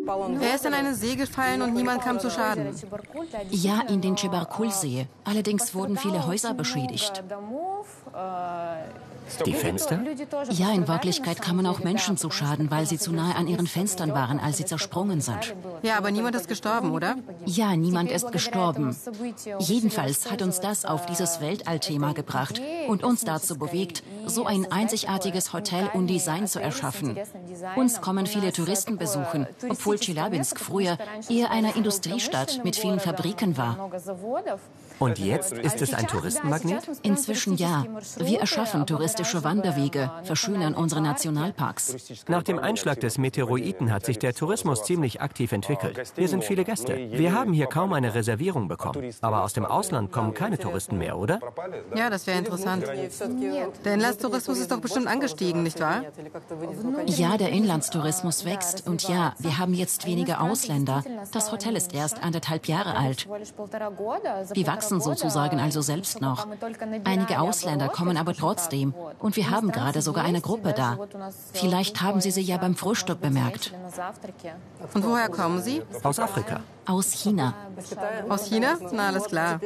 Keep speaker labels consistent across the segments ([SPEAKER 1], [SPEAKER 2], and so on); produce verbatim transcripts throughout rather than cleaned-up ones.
[SPEAKER 1] Er ist in eine See gefallen und niemand kam zu Schaden.
[SPEAKER 2] Ja, in den Chebarkul-See. Allerdings wurden viele Häuser beschädigt.
[SPEAKER 3] Die Fenster?
[SPEAKER 2] Ja, in Wirklichkeit kamen auch Menschen zu Schaden, weil sie zu nahe an ihren Fenstern waren, als sie zersprungen sind.
[SPEAKER 1] Ja, aber niemand ist gestorben, oder?
[SPEAKER 2] Ja, niemand ist gestorben. Jedenfalls hat uns das auf dieses Weltallthema gebracht und uns dazu bewegt, so ein einzigartiges Hotel und Design zu erschaffen. Uns kommen viele Touristen besuchen, obwohl Tscheljabinsk früher eher eine Industriestadt mit vielen Fabriken war.
[SPEAKER 3] Und jetzt ist es ein Touristenmagnet?
[SPEAKER 2] Inzwischen ja. Wir erschaffen touristische Wanderwege, verschönern unsere Nationalparks.
[SPEAKER 3] Nach dem Einschlag des Meteoroiden hat sich der Tourismus ziemlich aktiv entwickelt. Hier sind viele Gäste. Wir haben hier kaum eine Reservierung bekommen. Aber aus dem Ausland kommen keine Touristen mehr, oder?
[SPEAKER 1] Ja, das wäre interessant. Der Inlandstourismus ist doch bestimmt angestiegen, nicht wahr?
[SPEAKER 2] Ja, der Inlandstourismus wächst. Und ja, wir haben jetzt weniger Ausländer. Das Hotel ist erst anderthalb Jahre alt. Wir wachsen sozusagen also selbst noch. Einige Ausländer kommen aber trotzdem. Und wir haben gerade sogar eine Gruppe da. Vielleicht haben Sie sie ja beim Frühstück bemerkt.
[SPEAKER 1] Und woher kommen Sie?
[SPEAKER 3] Aus Afrika.
[SPEAKER 2] Aus China.
[SPEAKER 1] Aus China? Na, alles klar.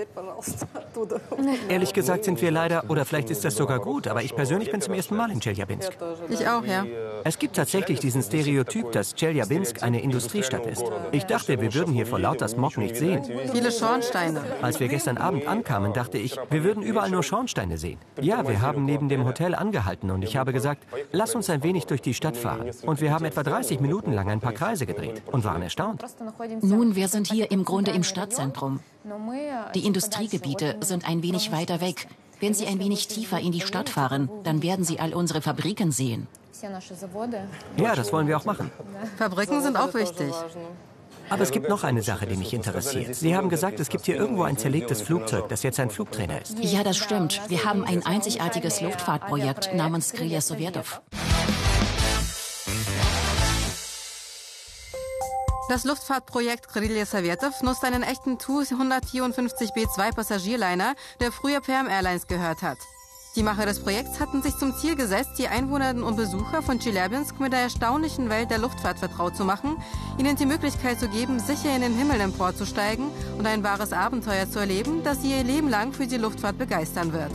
[SPEAKER 3] Ehrlich gesagt sind wir leider, oder vielleicht ist das sogar gut, aber ich persönlich bin zum ersten Mal in Tscheljabinsk.
[SPEAKER 1] Ich auch, ja.
[SPEAKER 3] Es gibt tatsächlich diesen Stereotyp, dass Tscheljabinsk eine Industriestadt ist. Ich dachte, wir würden hier vor lauter Smog nicht sehen.
[SPEAKER 1] Viele Schornsteine.
[SPEAKER 3] Als wir gestern Abend ankamen, dachte ich, wir würden überall nur Schornsteine sehen. Ja, wir haben neben dem Hotel angehalten und ich habe gesagt, lass uns ein wenig durch die Stadt fahren. Und wir haben etwa dreißig Minuten lang ein paar Kreise gedreht und waren erstaunt.
[SPEAKER 2] Nun, wir sind hier im Grunde im Stadtzentrum. Die Industriegebiete sind ein wenig weiter weg. Wenn Sie ein wenig tiefer in die Stadt fahren, dann werden Sie all unsere Fabriken sehen.
[SPEAKER 3] Ja, das wollen wir auch machen.
[SPEAKER 1] Fabriken sind auch wichtig.
[SPEAKER 3] Aber es gibt noch eine Sache, die mich interessiert. Sie haben gesagt, es gibt hier irgendwo ein zerlegtes Flugzeug, das jetzt ein Flugtrainer ist.
[SPEAKER 2] Ja, das stimmt. Wir haben ein einzigartiges Luftfahrtprojekt namens Krylia Sovetov.
[SPEAKER 1] Das Luftfahrtprojekt Krylia Sovetov nutzt einen echten Tu hundertvierundfünfzig B zwei Passagierliner, der früher Perm Airlines gehört hat. Die Macher des Projekts hatten sich zum Ziel gesetzt, die Einwohner und Besucher von Tscheljabinsk mit der erstaunlichen Welt der Luftfahrt vertraut zu machen, ihnen die Möglichkeit zu geben, sicher in den Himmel emporzusteigen und ein wahres Abenteuer zu erleben, das sie ihr Leben lang für die Luftfahrt begeistern wird.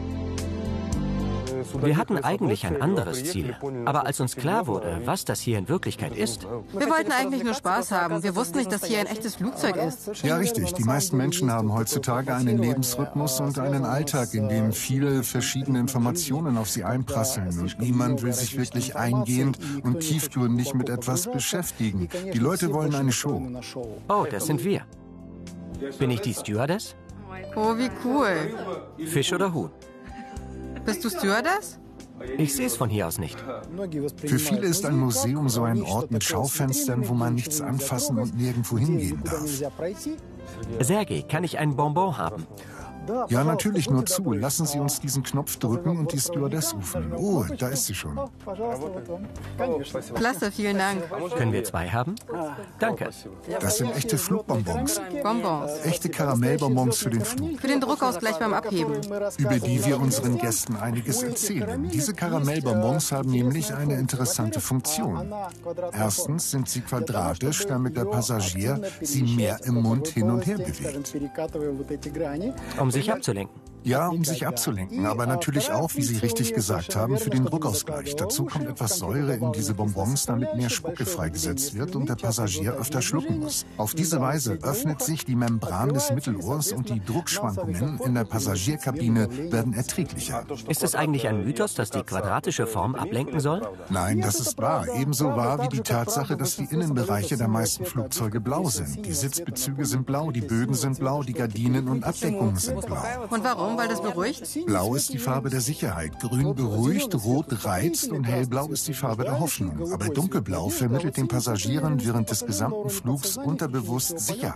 [SPEAKER 3] Wir hatten eigentlich ein anderes Ziel. Aber als uns klar wurde, was das hier in Wirklichkeit ist...
[SPEAKER 1] Wir wollten eigentlich nur Spaß haben. Wir wussten nicht, dass hier ein echtes Flugzeug ist.
[SPEAKER 4] Ja, richtig. Die meisten Menschen haben heutzutage einen Lebensrhythmus und einen Alltag, in dem viele verschiedene Informationen auf sie einprasseln. Und niemand will sich wirklich eingehend und tiefgründig mit etwas beschäftigen. Die Leute wollen eine Show.
[SPEAKER 3] Oh, das sind wir. Bin ich die Stewardess?
[SPEAKER 1] Oh, wie cool.
[SPEAKER 3] Fisch oder Huhn?
[SPEAKER 1] Bist du Stewardess?
[SPEAKER 3] Ich sehe es von hier aus nicht.
[SPEAKER 4] Für viele ist ein Museum so ein Ort mit Schaufenstern, wo man nichts anfassen und nirgendwo hingehen darf.
[SPEAKER 3] Sergej, kann ich ein Bonbon haben?
[SPEAKER 4] Ja, natürlich, nur zu. Lassen Sie uns diesen Knopf drücken und die Stewardess rufen. Oh, da ist sie schon.
[SPEAKER 1] Klasse, vielen Dank.
[SPEAKER 3] Können wir zwei haben? Danke.
[SPEAKER 4] Das sind echte Flugbonbons.
[SPEAKER 1] Bonbons.
[SPEAKER 4] Echte Karamellbonbons für den Flug.
[SPEAKER 1] Für den Druckausgleich beim Abheben.
[SPEAKER 4] Über die wir unseren Gästen einiges erzählen. Diese Karamellbonbons haben nämlich eine interessante Funktion. Erstens sind sie quadratisch, damit der Passagier sie mehr im Mund hin und her bewegt.
[SPEAKER 3] Um sich abzulenken.
[SPEAKER 4] Ja, um sich abzulenken, aber natürlich auch, wie Sie richtig gesagt haben, für den Druckausgleich. Dazu kommt etwas Säure in diese Bonbons, damit mehr Spucke freigesetzt wird und der Passagier öfter schlucken muss. Auf diese Weise öffnet sich die Membran des Mittelohrs und die Druckschwankungen in der Passagierkabine werden erträglicher.
[SPEAKER 3] Ist es eigentlich ein Mythos, dass die quadratische Form ablenken soll?
[SPEAKER 4] Nein, das ist wahr. Ebenso wahr wie die Tatsache, dass die Innenbereiche der meisten Flugzeuge blau sind. Die Sitzbezüge sind blau, die Böden sind blau, die Gardinen und Abdeckungen sind blau.
[SPEAKER 1] Und warum? Weil das beruhigt?
[SPEAKER 4] Blau ist die Farbe der Sicherheit, grün beruhigt, rot reizt und hellblau ist die Farbe der Hoffnung. Aber dunkelblau vermittelt den Passagieren während des gesamten Flugs unterbewusst Sicherheit.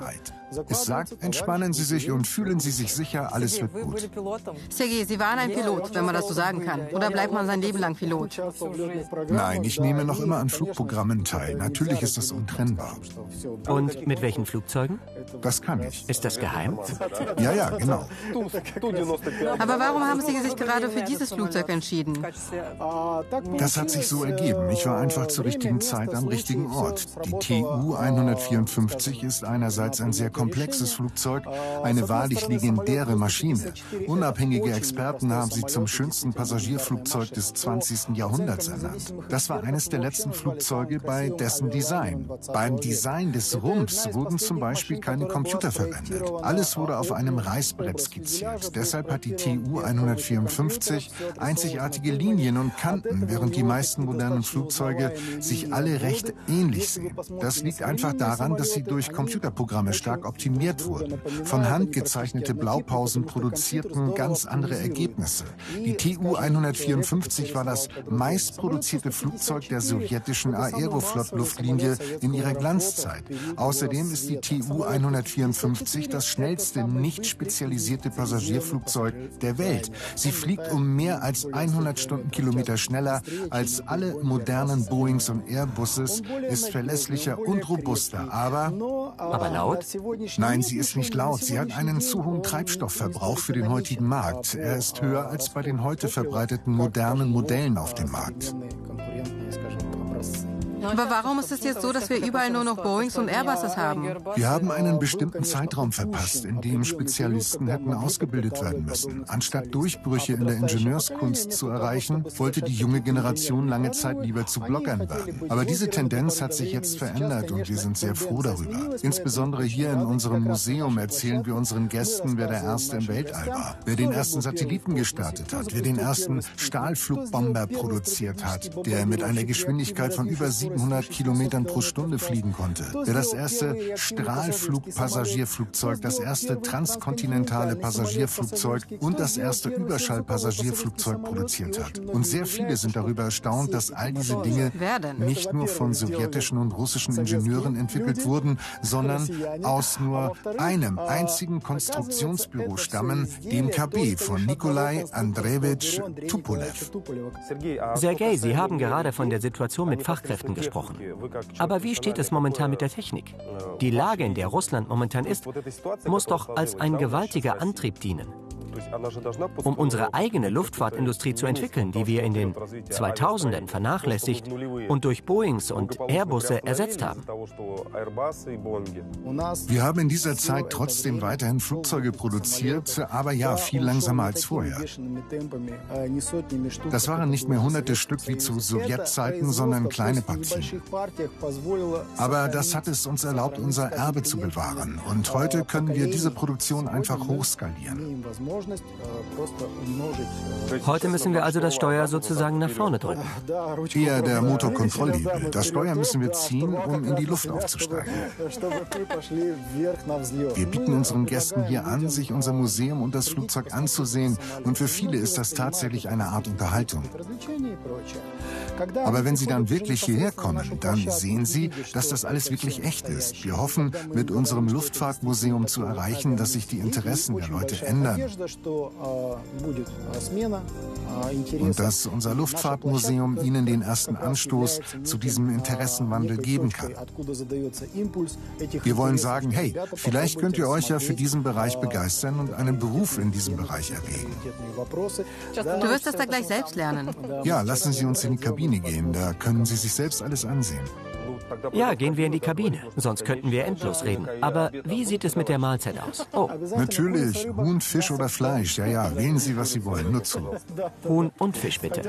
[SPEAKER 4] Es sagt, entspannen Sie sich und fühlen Sie sich sicher, alles wird gut.
[SPEAKER 1] Sergei, Sie waren ein Pilot, wenn man das so sagen kann. Oder bleibt man sein Leben lang Pilot?
[SPEAKER 4] Nein, ich nehme noch immer an Flugprogrammen teil. Natürlich ist das untrennbar.
[SPEAKER 3] Und mit welchen Flugzeugen?
[SPEAKER 4] Das kann ich.
[SPEAKER 3] Ist das geheim?
[SPEAKER 4] Ja, ja, genau.
[SPEAKER 1] Aber warum haben Sie sich gerade für dieses Flugzeug entschieden?
[SPEAKER 4] Das hat sich so ergeben. Ich war einfach zur richtigen Zeit am richtigen Ort. Die T U hundertvierundfünfzig ist einerseits ein sehr komplexes Flugzeug, eine wahrlich legendäre Maschine. Unabhängige Experten haben sie zum schönsten Passagierflugzeug des zwanzigsten Jahrhunderts ernannt. Das war eines der letzten Flugzeuge bei dessen Design. Beim Design des Rumpfs wurden zum Beispiel keine Computer verwendet. Alles wurde auf einem Reißbrett skizziert. Deshalb hat die T U hundertvierundfünfzig einzigartige Linien und Kanten, während die meisten modernen Flugzeuge sich alle recht ähnlich sehen. Das liegt einfach daran, dass sie durch Computerprogramme stark optimiert wurden. Von Hand gezeichnete Blaupausen produzierten ganz andere Ergebnisse. Die T U hundertvierundfünfzig war das meistproduzierte Flugzeug der sowjetischen Aeroflot-Luftlinie in ihrer Glanzzeit. Außerdem ist die T U hundertvierundfünfzig das schnellste nicht spezialisierte Passagierflugzeug der Welt. Sie fliegt um mehr als hundert Stundenkilometer schneller als alle modernen Boeings und Airbuses, ist verlässlicher und robuster, aber...
[SPEAKER 3] Aber laut?
[SPEAKER 4] Nein, sie ist nicht laut. Sie hat einen zu hohen Treibstoffverbrauch für den heutigen Markt. Er ist höher als bei den heute verbreiteten modernen Modellen auf dem Markt.
[SPEAKER 1] Aber warum ist es jetzt so, dass wir überall nur noch Boeings und Airbuses haben?
[SPEAKER 4] Wir haben einen bestimmten Zeitraum verpasst, in dem Spezialisten hätten ausgebildet werden müssen. Anstatt Durchbrüche in der Ingenieurskunst zu erreichen, wollte die junge Generation lange Zeit lieber zu Bloggern werden. Aber diese Tendenz hat sich jetzt verändert und wir sind sehr froh darüber. Insbesondere hier in unserem Museum erzählen wir unseren Gästen, wer der Erste im Weltall war, wer den ersten Satelliten gestartet hat, wer den ersten Stahlflugbomber produziert hat, der mit einer Geschwindigkeit von über siebenhundert Kilometern pro Stunde fliegen konnte, der das erste Strahlflugpassagierflugzeug, das erste transkontinentale Passagierflugzeug und das erste Überschallpassagierflugzeug produziert hat. Und sehr viele sind darüber erstaunt, dass all diese Dinge nicht nur von sowjetischen und russischen Ingenieuren entwickelt wurden, sondern aus nur einem einzigen Konstruktionsbüro stammen, dem K B von Nikolai Andrejewitsch Tupolev.
[SPEAKER 3] Sergei, Sie haben gerade von der Situation mit Fachkräften gesprochen. Aber wie steht es momentan mit der Technik? Die Lage, in der Russland momentan ist, muss doch als ein gewaltiger Antrieb dienen, um unsere eigene Luftfahrtindustrie zu entwickeln, die wir in den zweitausendern vernachlässigt und durch Boeings und Airbusse ersetzt haben.
[SPEAKER 4] Wir haben in dieser Zeit trotzdem weiterhin Flugzeuge produziert, aber ja, viel langsamer als vorher. Das waren nicht mehr hunderte Stück wie zu Sowjetzeiten, sondern kleine Partien. Aber das hat es uns erlaubt, unser Erbe zu bewahren. Und heute können wir diese Produktion einfach hochskalieren.
[SPEAKER 3] Heute müssen wir also das Steuer sozusagen nach vorne drücken.
[SPEAKER 4] Eher der Motorkontrolllebel. Das Steuer müssen wir ziehen, um in die Luft aufzusteigen. Wir bieten unseren Gästen hier an, sich unser Museum und das Flugzeug anzusehen. Und für viele ist das tatsächlich eine Art Unterhaltung. Aber wenn Sie dann wirklich hierher kommen, dann sehen Sie, dass das alles wirklich echt ist. Wir hoffen, mit unserem Luftfahrtmuseum zu erreichen, dass sich die Interessen der Leute ändern. Und dass unser Luftfahrtmuseum Ihnen den ersten Anstoß zu diesem Interessenwandel geben kann. Wir wollen sagen, hey, vielleicht könnt ihr euch ja für diesen Bereich begeistern und einen Beruf in diesem Bereich erwägen.
[SPEAKER 1] Du wirst das da gleich selbst lernen.
[SPEAKER 4] Ja, lassen Sie uns in die Kabine gehen, da können Sie sich selbst alles ansehen.
[SPEAKER 3] Ja, gehen wir in die Kabine, sonst könnten wir endlos reden. Aber wie sieht es mit der Mahlzeit aus? Oh.
[SPEAKER 4] Natürlich, Huhn, Fisch oder Fleisch. Ja, ja, wählen Sie, was Sie wollen, nur zu.
[SPEAKER 3] Huhn und Fisch, bitte.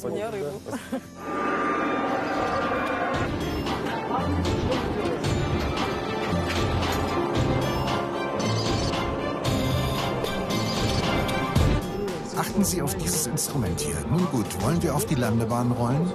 [SPEAKER 4] Achten Sie auf dieses Instrument hier. Nun gut, wollen wir auf die Landebahn rollen?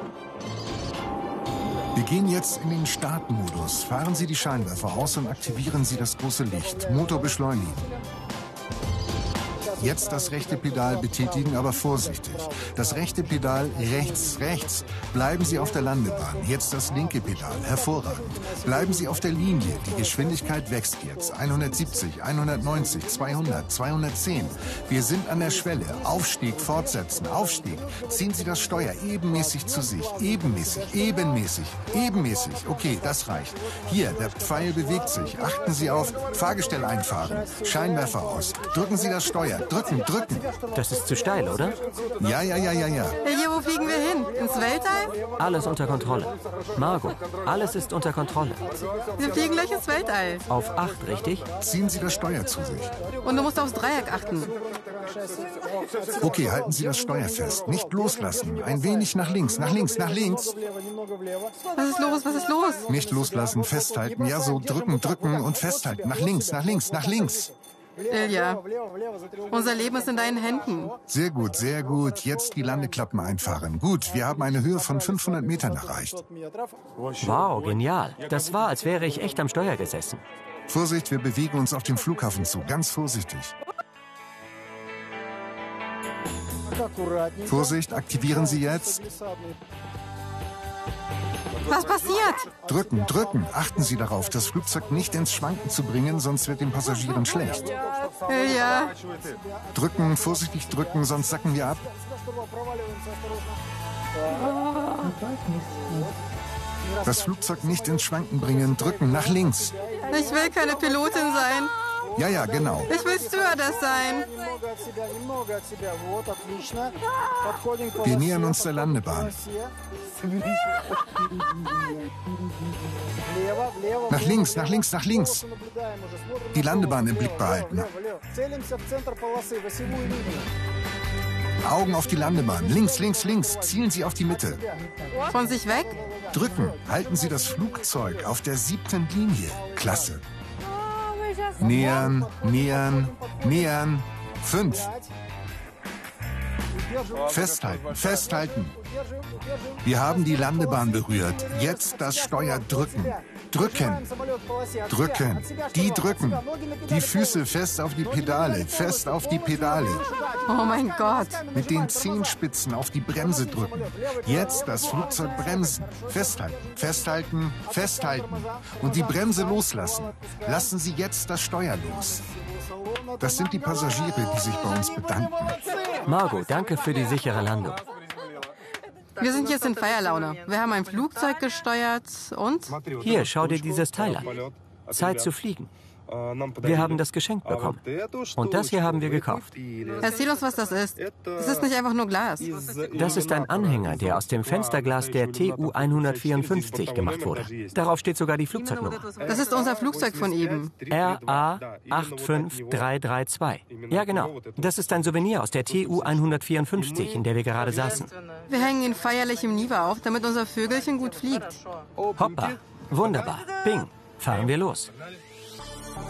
[SPEAKER 4] Wir gehen jetzt in den Startmodus. Fahren Sie die Scheinwerfer aus und aktivieren Sie das große Licht. Motor beschleunigen. Jetzt das rechte Pedal betätigen, aber vorsichtig. Das rechte Pedal rechts, rechts. Bleiben Sie auf der Landebahn. Jetzt das linke Pedal. Hervorragend. Bleiben Sie auf der Linie. Die Geschwindigkeit wächst jetzt. hundertsiebzig, hundertneunzig, zweihundert, zweihundertzehn. Wir sind an der Schwelle. Aufstieg, fortsetzen, Aufstieg. Ziehen Sie das Steuer ebenmäßig zu sich. Ebenmäßig, ebenmäßig, ebenmäßig. Okay, das reicht. Hier, der Pfeil bewegt sich. Achten Sie auf Fahrgestell einfahren. Scheinwerfer aus. Drücken Sie das Steuer. Drücken, drücken.
[SPEAKER 3] Das ist zu steil, oder?
[SPEAKER 4] Ja, ja, ja, ja, ja.
[SPEAKER 1] Hier, wo fliegen wir hin? Ins Weltall?
[SPEAKER 3] Alles unter Kontrolle. Margot, alles ist unter Kontrolle.
[SPEAKER 1] Wir fliegen gleich ins Weltall.
[SPEAKER 3] Auf acht, richtig?
[SPEAKER 4] Ziehen Sie das Steuer zu sich.
[SPEAKER 1] Und du musst aufs Dreieck achten.
[SPEAKER 4] Okay, halten Sie das Steuer fest. Nicht loslassen. Ein wenig nach links, nach links, nach links.
[SPEAKER 1] Was ist los? Was ist los?
[SPEAKER 4] Nicht loslassen, festhalten. Ja, so drücken, drücken und festhalten. Nach links, nach links, nach links.
[SPEAKER 1] Ilja, unser Leben ist in deinen Händen.
[SPEAKER 4] Sehr gut, sehr gut. Jetzt die Landeklappen einfahren. Gut, wir haben eine Höhe von fünfhundert Metern erreicht.
[SPEAKER 3] Wow, genial. Das war, als wäre ich echt am Steuer gesessen.
[SPEAKER 4] Vorsicht, wir bewegen uns auf den Flughafen zu. Ganz vorsichtig. Vorsicht, aktivieren Sie jetzt.
[SPEAKER 1] Was passiert?
[SPEAKER 4] Drücken, drücken. Achten Sie darauf, das Flugzeug nicht ins Schwanken zu bringen, sonst wird den Passagieren schlecht.
[SPEAKER 1] Ilja.
[SPEAKER 4] Drücken, vorsichtig drücken, sonst sacken wir ab. Das Flugzeug nicht ins Schwanken bringen, drücken, nach links.
[SPEAKER 1] Ich will keine Pilotin sein.
[SPEAKER 4] Ja, ja, genau.
[SPEAKER 1] Ich will Stewardess sein.
[SPEAKER 4] Wir nähern uns der Landebahn. Nach links, nach links, nach links. Die Landebahn im Blick behalten. Augen auf die Landebahn. Links, links, links. Zielen Sie auf die Mitte.
[SPEAKER 1] Von sich weg?
[SPEAKER 4] Drücken. Halten Sie das Flugzeug auf der siebten Linie. Klasse. Nähern, nähern, nähern. Fünf. Festhalten, festhalten. Wir haben die Landebahn berührt. Jetzt das Steuer drücken. Drücken. Drücken. Die drücken. Die Füße fest auf die Pedale. Fest auf die Pedale.
[SPEAKER 1] Oh mein Gott.
[SPEAKER 4] Mit den Zehenspitzen auf die Bremse drücken. Jetzt das Flugzeug bremsen. Festhalten, festhalten, festhalten. Und die Bremse loslassen. Lassen Sie jetzt das Steuer los. Das sind die Passagiere, die sich bei uns bedanken.
[SPEAKER 3] Margot, danke für die sichere Landung.
[SPEAKER 1] Wir sind jetzt in Feierlaune. Wir haben ein Flugzeug gesteuert und...
[SPEAKER 3] Hier, schau dir dieses Teil an. Zeit zu fliegen. Wir haben das geschenkt bekommen. Und das hier haben wir gekauft.
[SPEAKER 1] Erzähl uns, was das ist. Es ist nicht einfach nur Glas.
[SPEAKER 3] Das ist ein Anhänger, der aus dem Fensterglas der T U hundertvierundfünfzig gemacht wurde. Darauf steht sogar die Flugzeugnummer.
[SPEAKER 1] Das ist unser Flugzeug von eben.
[SPEAKER 3] R A acht fünf drei drei zwei. Ja, genau. Das ist ein Souvenir aus der T U hundertvierundfünfzig, in der wir gerade saßen.
[SPEAKER 1] Wir hängen ihn feierlich im Niva auf, damit unser Vögelchen gut fliegt.
[SPEAKER 3] Hoppa. Wunderbar. Bing. Fahren wir los.